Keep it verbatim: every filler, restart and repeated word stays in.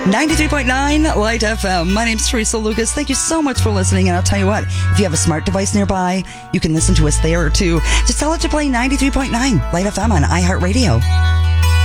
ninety-three point nine Light F M. My name's Teresa Lucas. Thank you so much for listening. And I'll tell you what, if you have a smart device nearby, you can listen to us there too. Just tell it to play ninety-three point nine Light F M on iHeartRadio.